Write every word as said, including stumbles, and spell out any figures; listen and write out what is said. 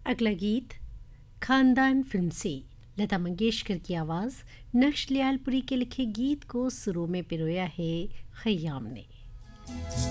अगला गीत खानदान फिल्म से लता मंगेशकर की आवाज़, नक्श लियालपुरी के लिखे गीत को सुरों में पिरोया है खयाम ने।